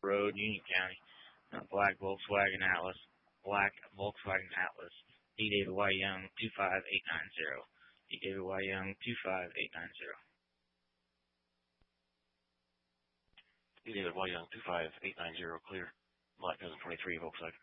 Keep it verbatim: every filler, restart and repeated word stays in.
Road, Union County. Uh, black Volkswagen Atlas. Black Volkswagen Atlas. D. David Y. Young, two five eight nine zero. D. David Y. Young, two five eight nine zero. D. David Y. Young, two five eight nine zero, clear. Black Desert twenty-three, Volkswagen.